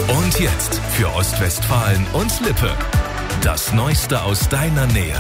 Und jetzt für Ostwestfalen und Lippe. Das Neueste aus deiner Nähe.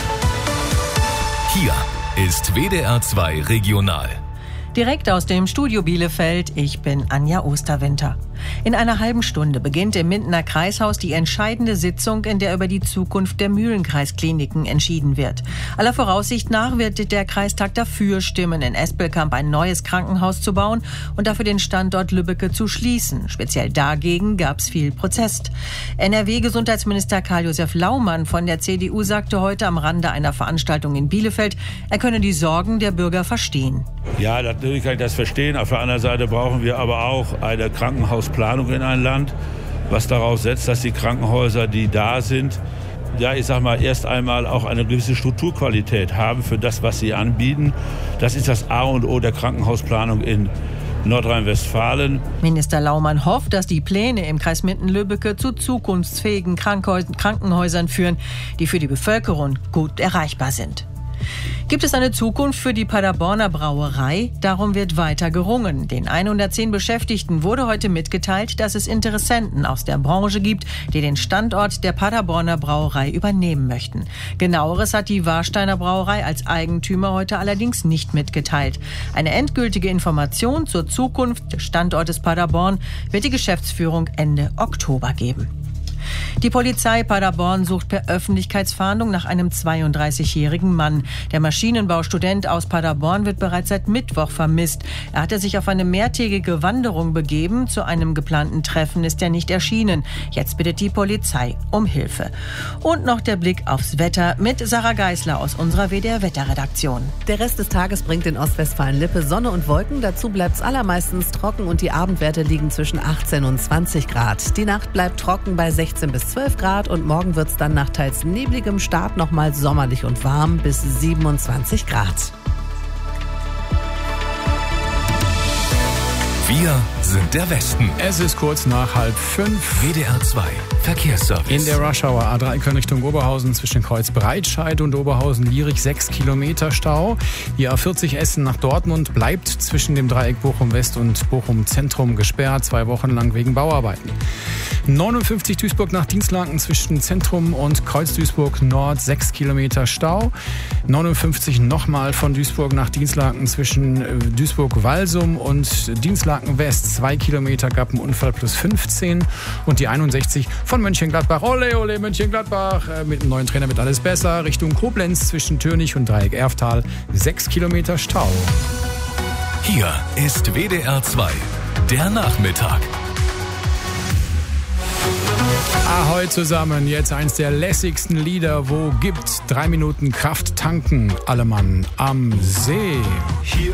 Hier ist WDR 2 Regional. Direkt aus dem Studio Bielefeld, ich bin Anja Osterwinter. In einer halben Stunde beginnt im Mindener Kreishaus die entscheidende Sitzung, in der über die Zukunft der Mühlenkreiskliniken entschieden wird. Aller Voraussicht nach wird der Kreistag dafür stimmen, in Espelkamp ein neues Krankenhaus zu bauen und dafür den Standort Lübbecke zu schließen. Speziell dagegen gab es viel Protest. NRW-Gesundheitsminister Karl-Josef Laumann von der CDU sagte heute am Rande einer Veranstaltung in Bielefeld, er könne die Sorgen der Bürger verstehen. Ja, natürlich kann ich das verstehen. Auf der anderen Seite brauchen wir aber auch eine Krankenhausplanung in ein Land, was darauf setzt, dass die Krankenhäuser, die da sind, ja, ich sag mal, erst einmal auch eine gewisse Strukturqualität haben für das, was sie anbieten. Das ist das A und O der Krankenhausplanung in Nordrhein-Westfalen. Minister Laumann hofft, dass die Pläne im Kreis Minden-Lübbecke zu zukunftsfähigen Krankenhäusern führen, die für die Bevölkerung gut erreichbar sind. Gibt es eine Zukunft für die Paderborner Brauerei? Darum wird weiter gerungen. Den 110 Beschäftigten wurde heute mitgeteilt, dass es Interessenten aus der Branche gibt, die den Standort der Paderborner Brauerei übernehmen möchten. Genaueres hat die Warsteiner Brauerei als Eigentümer heute allerdings nicht mitgeteilt. Eine endgültige Information zur Zukunft des Standortes Paderborn wird die Geschäftsführung Ende Oktober geben. Die Polizei Paderborn sucht per Öffentlichkeitsfahndung nach einem 32-jährigen Mann. Der Maschinenbaustudent aus Paderborn wird bereits seit Mittwoch vermisst. Er hatte sich auf eine mehrtägige Wanderung begeben. Zu einem geplanten Treffen ist er nicht erschienen. Jetzt bittet die Polizei um Hilfe. Und noch der Blick aufs Wetter mit Sarah Geisler aus unserer WDR-Wetterredaktion. Der Rest des Tages bringt in Ostwestfalen-Lippe Sonne und Wolken. Dazu bleibt es allermeistens trocken und die Abendwerte liegen zwischen 18 und 20 Grad. Die Nacht bleibt trocken bei 16 bis 12 Grad und morgen wird es dann nach teils nebligem Start nochmal sommerlich und warm bis 27 Grad. Wir sind der Westen. Es ist kurz nach 4:30. WDR 2 Verkehrsservice. In der Rush-Hour A3 Köln Richtung Oberhausen zwischen Kreuz Breitscheid und Oberhausen-Lierig 6 Kilometer Stau. Die A40 Essen nach Dortmund bleibt zwischen dem Dreieck Bochum-West und Bochum-Zentrum gesperrt, 2 Wochen lang wegen Bauarbeiten. 59 Duisburg nach Dienstlaken zwischen Zentrum und Kreuz Duisburg Nord 6 Kilometer Stau. 59 nochmal von Duisburg nach Dienstlaken zwischen Duisburg-Walsum und Dienstlaken West 2 Kilometer gab einen Unfall plus 15. Und die 61 von Mönchengladbach, ole ole Mönchengladbach, mit dem neuen Trainer wird alles besser, Richtung Koblenz zwischen Türnich und Dreieck Erftal 6 Kilometer Stau. Hier ist WDR 2, der Nachmittag. Ahoi zusammen, jetzt eins der lässigsten Lieder, wo gibt 3 Minuten Kraft tanken, alle Mann am See.